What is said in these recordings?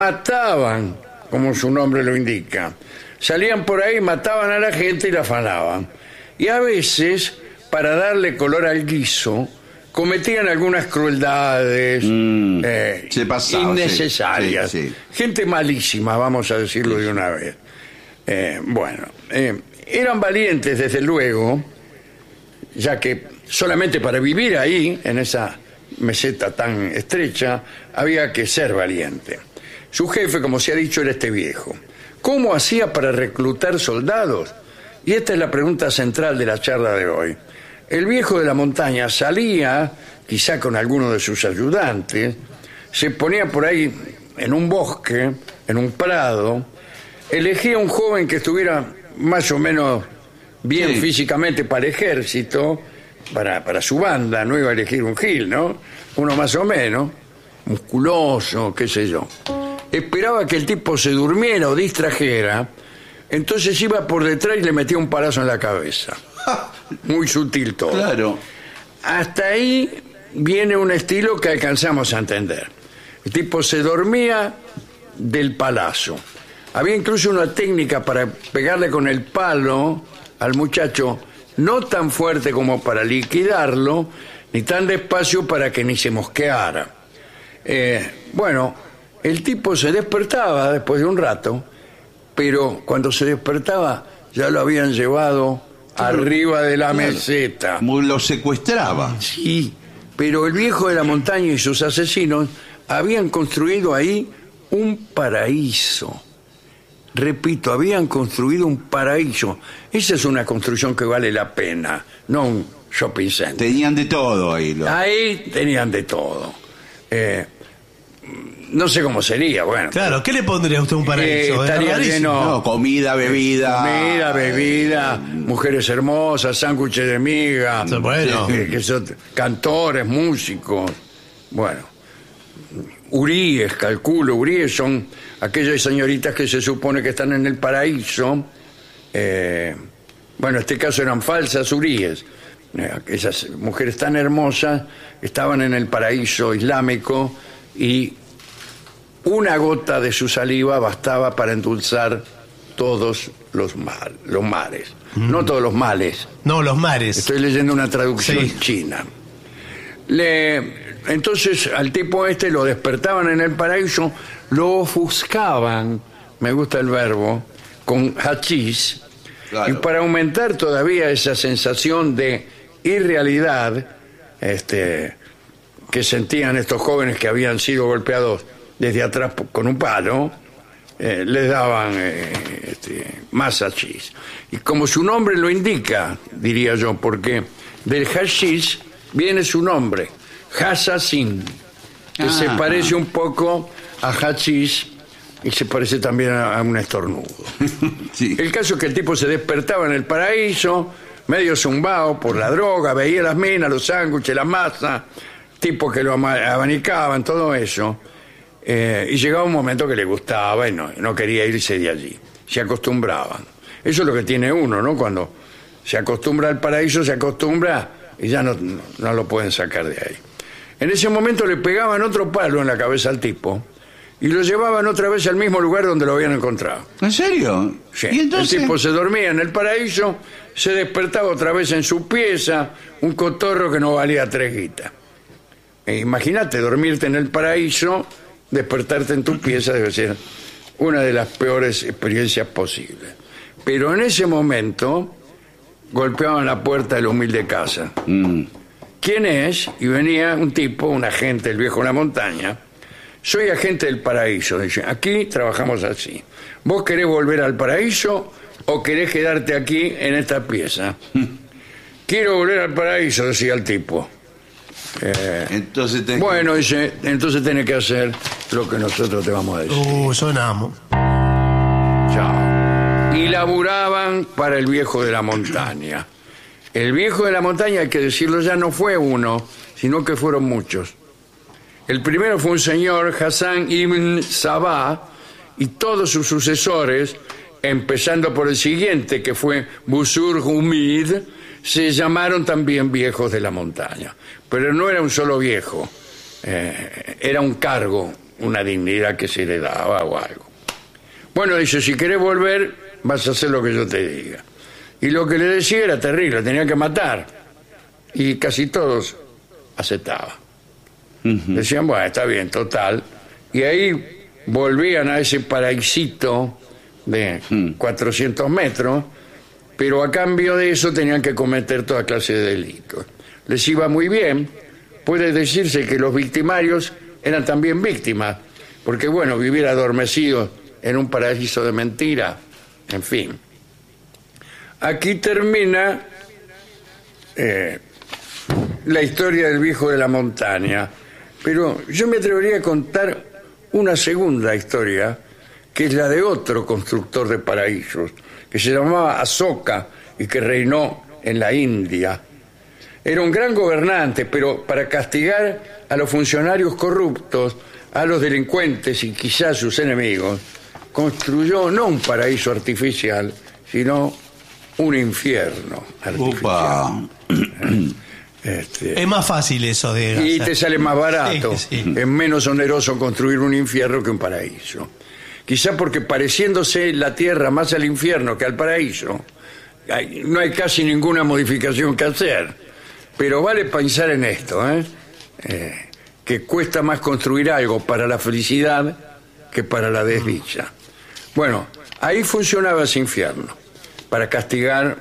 mataban, como su nombre lo indica. Salían por ahí, mataban a la gente y la afanaban. Y a veces, para darle color al guiso, cometían algunas crueldades Se pasaba, innecesarias. sí. Gente malísima, vamos a decirlo de una vez. Eran valientes, desde luego, ya que solamente para vivir ahí, en esa meseta tan estrecha, había que ser valiente. Su jefe, como se ha dicho, era este viejo. ¿Cómo hacía para reclutar soldados? Y esta es la pregunta central de la charla de hoy. El viejo de la montaña salía, quizá con alguno de sus ayudantes, se ponía por ahí en un bosque, en un prado, elegía un joven que estuviera más o menos bien físicamente para el ejército, para su banda, no iba a elegir un gil, ¿no? Uno más o menos, musculoso, qué sé yo. Esperaba que el tipo se durmiera o distrajera, entonces iba por detrás y le metía un palazo en la cabeza. Muy sutil todo. Claro. Hasta ahí viene un estilo que alcanzamos a entender. El tipo se dormía del palazo. Había incluso una técnica para pegarle con el palo al muchacho, no tan fuerte como para liquidarlo, ni tan despacio para que ni se mosqueara. El tipo se despertaba después de un rato, pero cuando se despertaba ya lo habían llevado arriba de la meseta. Lo secuestraba. Sí, pero el viejo de la montaña y sus asesinos habían construido ahí un paraíso. Repito, habían construido un paraíso. Esa es una construcción que vale la pena, no un shopping center. Tenían de todo ahí. Ahí tenían de todo. No sé cómo sería, bueno. Claro, ¿qué le pondría a usted un paraíso? Estaría lleno... No, comida, bebida. Mujeres hermosas, sándwiches de miga, Bueno. que son cantores, músicos. Bueno, huríes, calculo, huríes son aquellas señoritas que se supone que están en el paraíso. En este caso eran falsas huríes. Esas mujeres tan hermosas estaban en el paraíso islámico y una gota de su saliva bastaba para endulzar todos los mares. No todos los males. No, los mares. Estoy leyendo una traducción Sí. china. Entonces al tipo este lo despertaban en el paraíso, lo ofuscaban, me gusta el verbo, con hachís. Claro. Y para aumentar todavía esa sensación de irrealidad que sentían estos jóvenes que habían sido golpeados desde atrás con un palo, les daban más hachís. Y como su nombre lo indica, diría yo, porque del hashish viene su nombre, Hassassin, que se parece un poco a hachís y se parece también a un estornudo. Sí. El caso es que el tipo se despertaba en el paraíso, medio zumbao por la droga, veía las minas, los sándwiches, la masa, tipos que lo abanicaban, todo eso. Y llegaba un momento que le gustaba y no quería irse de allí. Se acostumbraban. Eso es lo que tiene uno, ¿no? Cuando se acostumbra al paraíso, se acostumbra y ya no lo pueden sacar de ahí. En ese momento le pegaban otro palo en la cabeza al tipo y lo llevaban otra vez al mismo lugar donde lo habían encontrado. ¿En serio? Sí. ¿Y entonces? El tipo se dormía en el paraíso, se despertaba otra vez en su pieza, un cotorro que no valía 3 guitas. Imagínate dormirte en el paraíso, despertarte en tu pieza debe ser una de las peores experiencias posibles. Pero en ese momento golpeaban la puerta de la humilde casa. ¿Quién es? Y venía un tipo, un agente, el viejo de la montaña. Soy agente del paraíso. Dice, aquí trabajamos así. ¿Vos querés volver al paraíso o querés quedarte aquí en esta pieza? Quiero volver al paraíso, decía el tipo. Entonces Dice, entonces tenés que hacer lo que nosotros te vamos a decir. Sonamos. Chao. Y laburaban para el viejo de la montaña. El viejo de la montaña, hay que decirlo ya, no fue uno, sino que fueron muchos. El primero fue un señor, Hassan ibn Sabah, y todos sus sucesores, empezando por el siguiente, que fue Busur Humid, se llamaron también viejos de la montaña. Pero no era un solo viejo, era un cargo una dignidad que se le daba o algo. Bueno, dice, si querés volver, vas a hacer lo que yo te diga. Y lo que le decía era terrible, tenía que matar. Y casi todos aceptaban. Decían, bueno, está bien, total. Y ahí volvían a ese paraísito de 400 metros, pero a cambio de eso tenían que cometer toda clase de delitos. Les iba muy bien. Puede decirse que los victimarios eran también víctimas, porque bueno, vivir adormecidos en un paraíso de mentira, en fin. Aquí termina la historia del viejo de la montaña, pero yo me atrevería a contar una segunda historia, que es la de otro constructor de paraísos, que se llamaba Asoka y que reinó en la India. Era un gran gobernante, pero para castigar a los funcionarios corruptos, a los delincuentes y quizás sus enemigos, construyó no un paraíso artificial, sino un infierno artificial. Es más fácil eso de hacer. Y te sale más barato. Sí, sí. Es menos oneroso construir un infierno que un paraíso. Quizá porque pareciéndose la tierra más al infierno que al paraíso, no hay casi ninguna modificación que hacer. Pero vale pensar en esto, que cuesta más construir algo para la felicidad que para la desdicha. Bueno, ahí funcionaba ese infierno, para castigar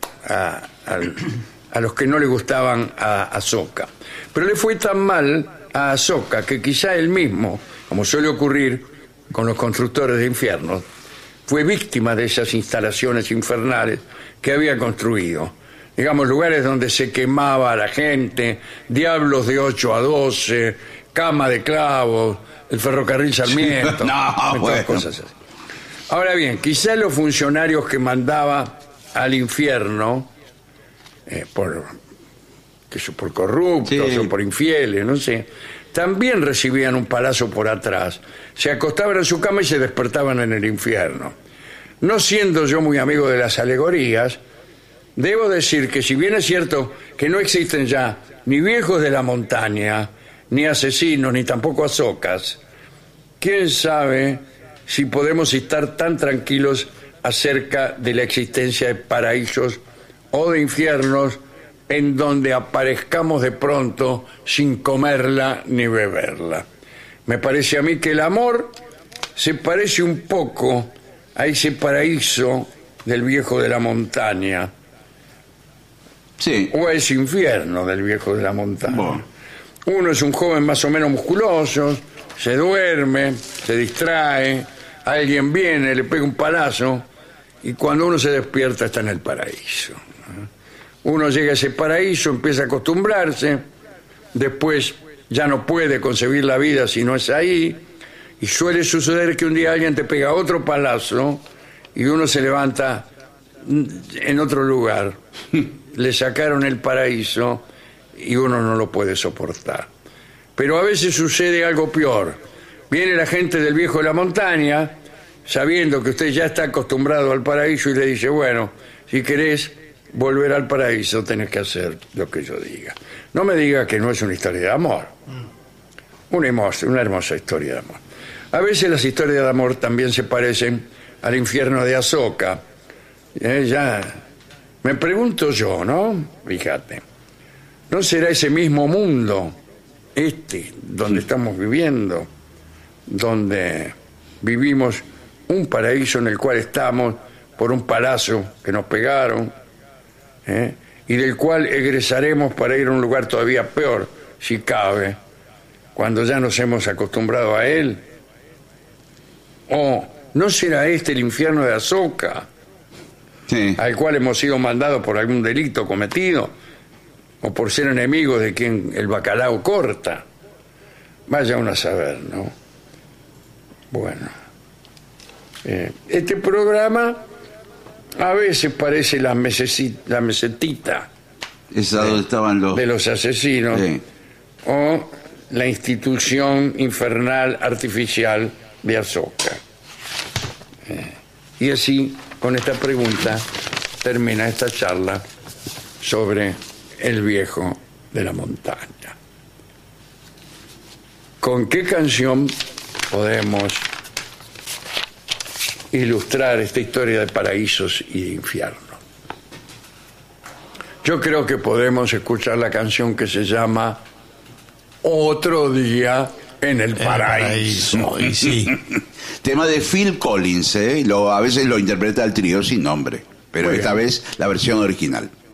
a los que no le gustaban a Asoka. Pero le fue tan mal a Asoka que quizá él mismo, como suele ocurrir con los constructores de infiernos, fue víctima de esas instalaciones infernales que había construido. Digamos, lugares donde se quemaba a la gente, diablos de 8 a 12, cama de clavos, el ferrocarril Sarmiento, bueno. Cosas así. Ahora bien, quizás los funcionarios que mandaba al infierno, por corruptos o por infieles, no sé, también recibían un palazo por atrás. Se acostaban en su cama y se despertaban en el infierno. No siendo yo muy amigo de las alegorías, debo decir que si bien es cierto que no existen ya ni viejos de la montaña, ni asesinos, ni tampoco azocas, quién sabe si podemos estar tan tranquilos acerca de la existencia de paraísos o de infiernos en donde aparezcamos de pronto sin comerla ni beberla. Me parece a mí que el amor se parece un poco a ese paraíso del viejo de la montaña. Sí. O a ese infierno del viejo de la montaña. Bueno. Uno es un joven más o menos musculoso, se duerme, se distrae, alguien viene, le pega un palazo y cuando uno se despierta está en el paraíso. Uno llega a ese paraíso, empieza a acostumbrarse, después ya no puede concebir la vida si no es ahí, y suele suceder que un día alguien te pega otro palazo y uno se levanta en otro lugar. Le sacaron el paraíso y uno no lo puede soportar. Pero a veces sucede algo peor. Viene la gente del viejo de la montaña, sabiendo que usted ya está acostumbrado al paraíso, y le dice, bueno, si querés volver al paraíso tenés que hacer lo que yo diga. No me diga que no es una historia de amor. Una hermosa historia de amor. A veces las historias de amor también se parecen al infierno de Asoka. Ya me pregunto yo, ¿no? Fíjate, ¿no será ese mismo mundo, donde estamos viviendo, donde vivimos un paraíso en el cual estamos por un palazo que nos pegaron, y del cual egresaremos para ir a un lugar todavía peor, si cabe, cuando ya nos hemos acostumbrado a él? ¿O no será este el infierno de Asoka, al cual hemos sido mandados por algún delito cometido o por ser enemigos de quien el bacalao corta? Vaya uno a saber, ¿no? Bueno, este programa a veces parece la mesetita esa donde estaban los de los asesinos, o la institución infernal artificial de Asoka. Y así, con esta pregunta, termina esta charla sobre el viejo de la montaña. ¿Con qué canción podemos ilustrar esta historia de paraísos y de infiernos. Yo creo que podemos escuchar la canción que se llama Otro día en el paraíso. Y sí. Tema de Phil Collins, a veces lo interpreta el trío sin nombre, pero esta vez la versión original.